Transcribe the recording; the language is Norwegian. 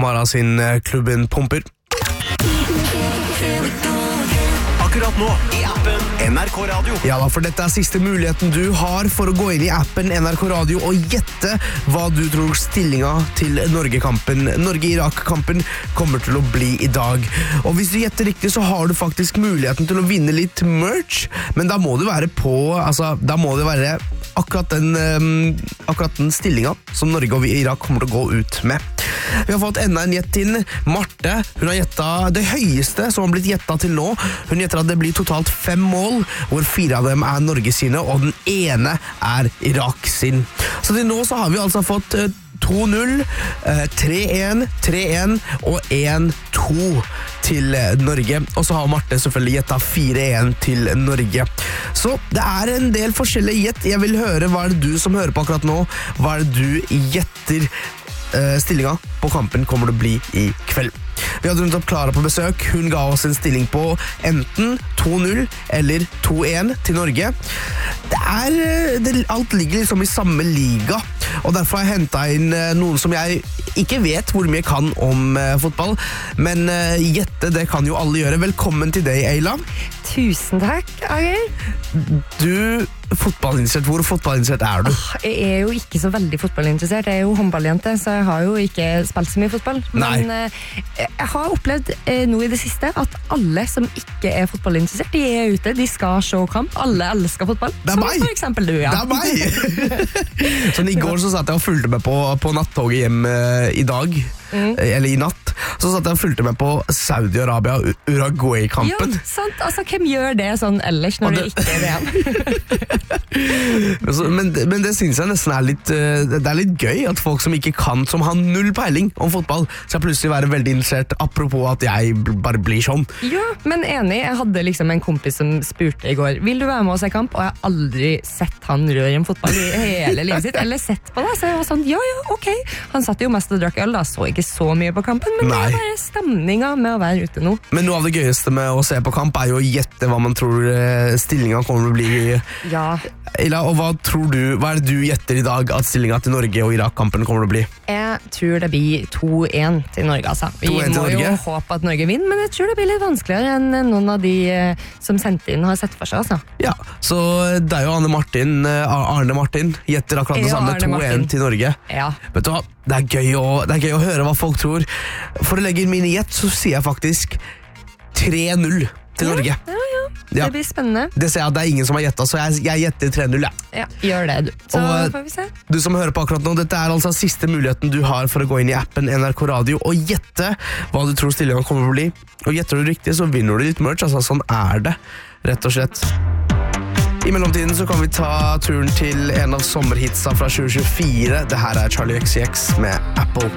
Amara sin Klubben Pumper. Akkurat nå i appen NRK Radio. Ja da, for dette siste muligheten du har for å gå inn i appen NRK Radio og gjette hva du tror stillinga til Norge-Irak-kampen kommer til å bli i dag. Og hvis du gjetter riktig, så har du faktisk muligheten til å vinne litt merch, men da må det være akkurat den stillinga som Norge og Irak kommer til å gå ut med. Vi har fått enda en gjett inn. Marte, hun har gjettet det høyeste som har blitt gjettet til nå. Hun gjetter at det blir totalt 5 mål, hvor 4 av dem Norge sine, og den ene Irak sin. Så til nå så har vi altså fått 2-0, 3-1, 3-1 og 1-2 til Norge. Og så har Marte selvfølgelig gjettet 4-1 til Norge. Så det en del forskjellige gjett. Jeg vil høre hva det du som hører på akkurat nå, hva det du gjetter stillinga på kampen kommer til å bli i kveld. Vi hadde rundt opp Klara på besøk. Hun ga oss en stilling på enten 2-0 eller 2-1 til Norge. Alt ligger liksom i samme liga, og derfor har jeg hentet inn noen som jeg ikke vet hvor mye kan om fotball, men gjette det kan jo alle gjøre. Velkommen til deg, Eila. Tusen takk, Ager. Du fotballinteressert. Hvor fotballinteressert du? Jeg jo ikke så veldig fotballinteressert. Jeg jo håndballjente, så jeg har jo ikke spilt så mye fotball. Men jeg har opplevd nå i det siste at alle som ikke fotballinteressert, de ute, de skal se kamp. Alle elsker fotball. Det meg! Som for eksempel du, ja. Det meg! Sånn i går så satt jeg og fulgte med på nattoget hjem i dag. Eller i natt, så satt jeg og fulgte med på Saudi-Arabia Uruguay-kampen. Ja, sant. Altså, hvem gjør det sånn ellers når det ikke VM? men det synes jeg nesten litt det litt gøy at folk som ikke kan, som har null peiling om fotball, skal plutselig være veldig interessert, apropos at jeg bare blir sånn. Ja, men enig, jeg hadde liksom en kompis som spurte i går, vil du være med og se kamp? Og jeg har aldri sett han røre en fotball i hele livet sitt, eller sett på det, så jeg var sånn, ja, ok. Han satt jo mest og drakk øl, da så ikke så mye på kampen, men det bare stemninga med å være ute nå. Men noe av det gøyeste med å se på kamp jo å gjette hva man tror stillinga kommer til å bli. Ja. Ila, og hva det du gjetter i dag at stillinga til Norge og Irak-kampen kommer til å bli? Jeg tror det blir 2-1 til Norge, altså. Vi må jo håpe at Norge vinner, men jeg tror det blir litt vanskeligere enn noen av de som sendte inn har sett for seg, altså. Ja, så det jo Arne Martin gjetter akkurat det samme, 2-1 til Norge. Ja. Vet du hva? Det gøy å høre hva folk tror. For å legge inn mine gjett, så sier jeg faktisk 3-0 til Norge. Ja. Det blir spennende. Det ser jeg at det ingen som har gjettet, så jeg gjetter 3-0, Ja, gjør det, du. Så får vi se. Du som hører på akkurat nå, dette altså siste muligheten du har for å gå inn i appen NRK Radio og gjette hva du tror stillingen kommer til å bli. Og gjetter du riktig, så vinner du litt merch. Altså, sånn det, rett og slett. I mellomtiden så kan vi ta turen til en av sommerhitsa fra 2024. Det her Charlie XCX med Apple.